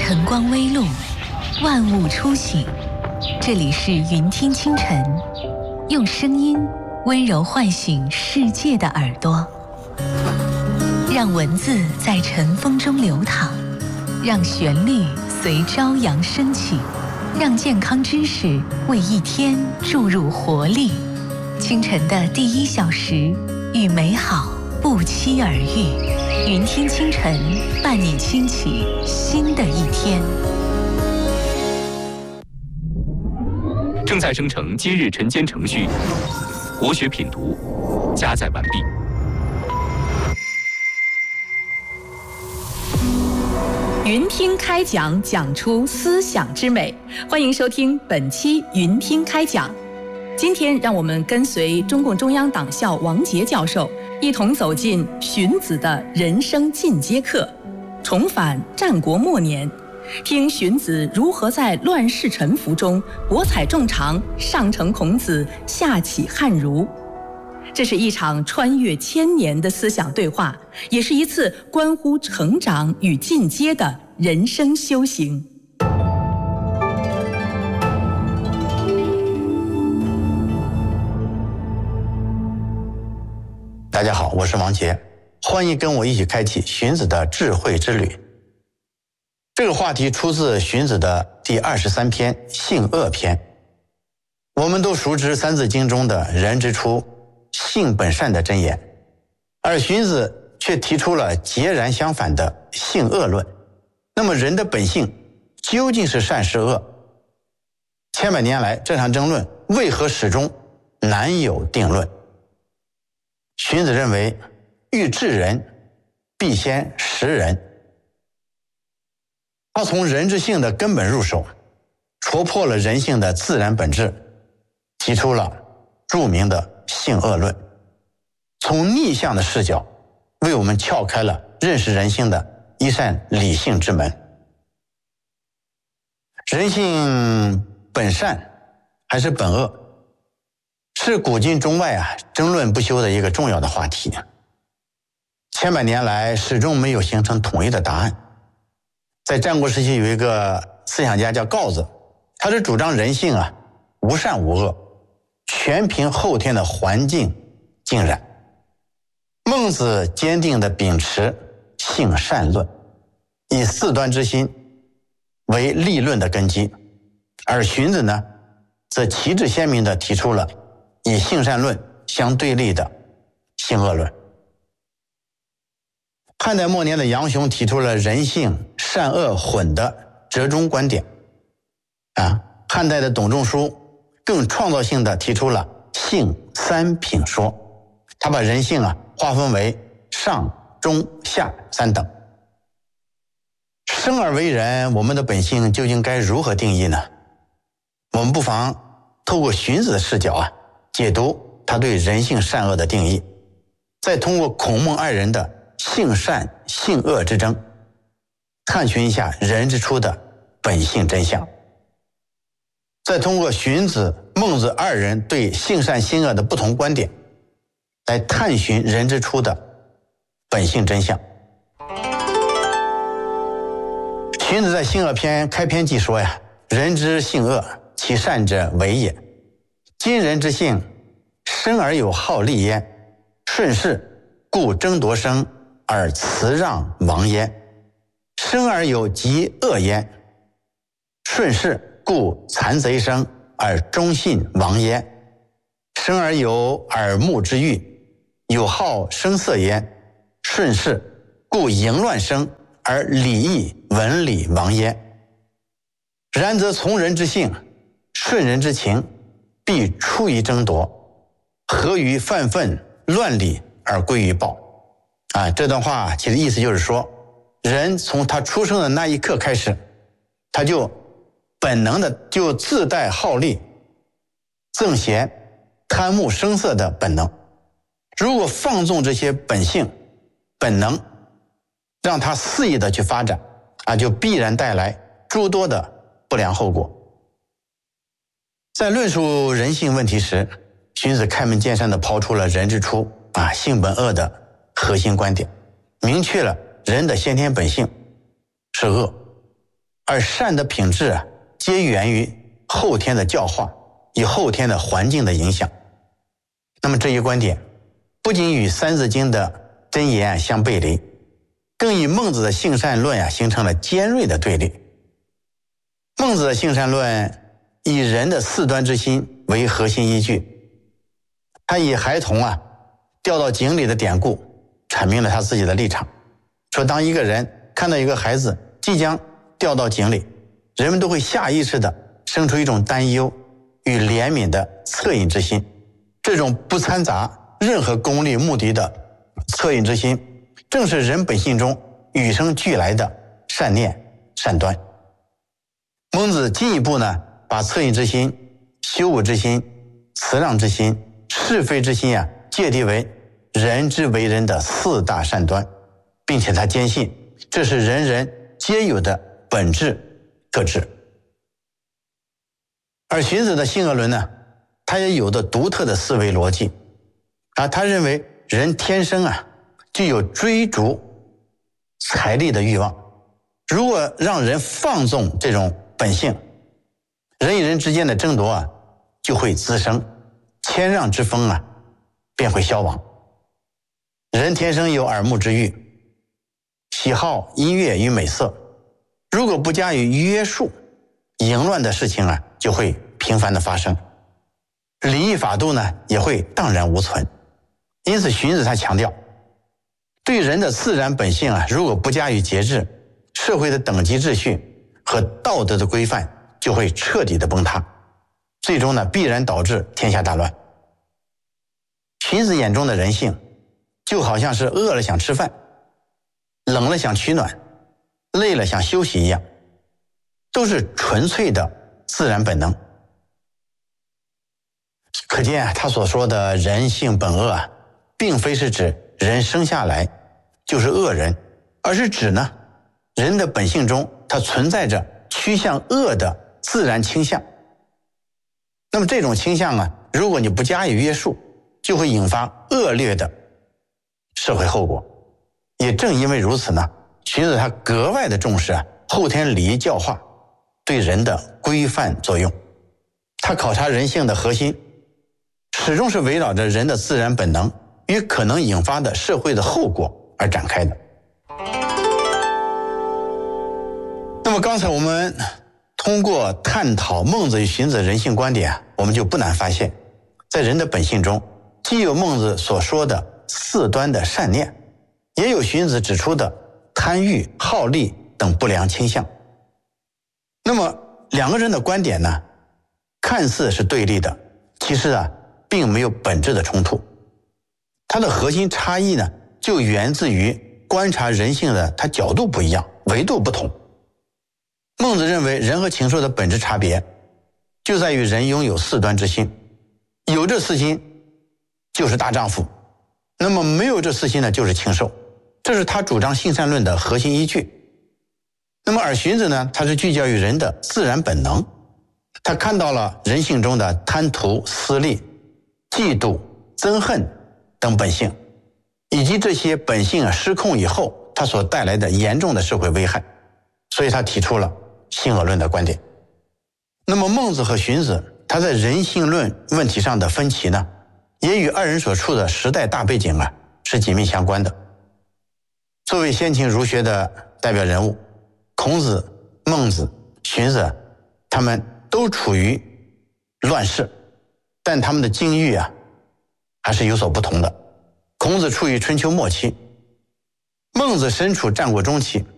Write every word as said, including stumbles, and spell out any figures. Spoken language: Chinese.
晨光微露，万物初醒。这里是云听清晨，用声音温柔唤醒世界的耳朵，让文字在晨风中流淌，让旋律随朝阳升起，让健康知识为一天注入活力。清晨的第一小时，与美好不期而遇。云听清晨，伴你轻启新的一天。 正在生成今日晨间程序，国学品读加载完毕。 云听开讲，讲出思想之美。欢迎收听本期云听开讲。今天让我们跟随中共中央党校王杰教授，一同走进荀子的人生进阶课，重返战国末年，听荀子如何在乱世沉浮中博采众长，上承孔子，下启汉儒。这是一场穿越千年的思想对话，也是一次关乎成长与进阶的人生修行。 大家好，我是王杰，欢迎跟我一起开启荀子的智慧之旅。这个话题出自荀子的第二十三篇《性恶篇》。我们都熟知《三字经》中的人之初，性本善的箴言，而荀子却提出了截然相反的性恶论。那么人的本性究竟是善是恶？千百年来，这场争论为何始终难有定论？荀子认为，欲治人，必先识人。他从人之性的根本入手，戳破了人性的自然本质，提出了著名的性恶论，从逆向的视角为我们撬开了认识人性的一扇理性之门。人性本善还是本恶，是古今中外啊争论不休的一个重要的话题。千百年来始终没有形成统一的答案。在战国时期有一个思想家叫告子，他是主张人性啊无善无恶，全凭后天的环境浸染。孟子坚定地秉持性善论，以四端之心为立论的根基，而荀子呢则旗帜鲜明地提出了以性善论相对立的性恶论。汉代末年的杨雄提出了人性善恶混的折中观点啊，汉代的董仲舒更创造性地提出了性三品说，他把人性啊划分为上中下三等。生而为人，我们的本性究竟该如何定义呢？我们不妨透过荀子的视角啊解读他对人性善恶的定义，再通过孔孟二人的性善性恶之争，探寻一下人之初的本性真相，再通过荀子孟子二人对性善性恶的不同观点，来探寻人之初的本性真相。荀子在性恶篇开篇即说呀，人之性恶，其善者为也。今人之性，生而有好利焉，顺势故争夺生而辞让亡焉；生而有极恶焉，顺势故残贼生而忠信亡焉；生而有耳目之欲，有好声色焉，顺势故淫乱生而礼义文理亡焉。然则从人之性，顺人之情，必出于争夺，合于犯愤乱理而归于暴。啊，这段话其实意思就是说，人从他出生的那一刻开始，他就本能的就自带好利、憎嫌、贪慕声色的本能。如果放纵这些本性、本能，让他肆意的去发展，啊，就必然带来诸多的不良后果。在论述人性问题时，荀子开门见山地抛出了人之初啊性本恶的核心观点，明确了人的先天本性是恶， 而善的品质啊，皆源于后天的教化与后天的环境的影响。那么这一观点不仅与三字经的箴言相背离，更与孟子的性善论啊形成了尖锐的对立。孟子的性善论以人的四端之心为核心依据，他以孩童啊掉到井里的典故阐明了他自己的立场，说当一个人看到一个孩子即将掉到井里，人们都会下意识地生出一种担忧与怜悯的恻隐之心。这种不掺杂任何功利目的的恻隐之心，正是人本性中与生俱来的善念善端。孟子进一步呢，把恻隐之心、羞恶之心、辞让之心、是非之心啊，界定为人之为人的四大善端，并且他坚信这是人人皆有的本质特质。而荀子的性恶论呢，他也有着独特的思维逻辑啊，他认为人天生啊具有追逐财力的欲望，如果让人放纵这种本性，人与人之间的争夺啊就会滋生，谦让之风啊便会消亡。人天生有耳目之欲，喜好音乐与美色，如果不加以约束，淫乱的事情啊就会频繁的发生，礼义法度呢也会荡然无存。因此荀子他强调，对人的自然本性啊，如果不加以节制，社会的等级秩序和道德的规范就会彻底的崩塌，最终呢必然导致天下大乱。荀子眼中的人性就好像是饿了想吃饭，冷了想取暖，累了想休息一样，都是纯粹的自然本能。可见啊，他所说的人性本恶啊，并非是指人生下来就是恶人，而是指呢人的本性中它存在着趋向恶的自然倾向。那么这种倾向啊，如果你不加以约束，就会引发恶劣的社会后果。也正因为如此呢，荀子他格外的重视啊后天礼仪教化对人的规范作用。他考察人性的核心始终是围绕着人的自然本能与可能引发的社会的后果而展开的。那么刚才我们通过探讨孟子与荀子的人性观点，我们就不难发现，在人的本性中既有孟子所说的四端的善念，也有荀子指出的贪欲、好利等不良倾向。那么两个人的观点呢，看似是对立的，其实啊并没有本质的冲突。它的核心差异呢，就源自于观察人性的它角度不一样，维度不同。孟子认为人和禽兽的本质差别就在于人拥有四端之心，有这四心就是大丈夫，那么没有这四心呢就是禽兽，这是他主张性善论的核心依据。那么而荀子呢，他是聚焦于人的自然本能，他看到了人性中的贪图、私利、嫉妒、憎恨等本性，以及这些本性啊失控以后它所带来的严重的社会危害，所以他提出了性恶论的观点。那么孟子和荀子他在人性论问题上的分歧呢，也与二人所处的时代大背景啊是紧密相关的。作为先秦儒学的代表人物，孔子、孟子、荀子他们都处于乱世，但他们的境遇啊还是有所不同的。孔子处于春秋末期，孟子身处战国中期，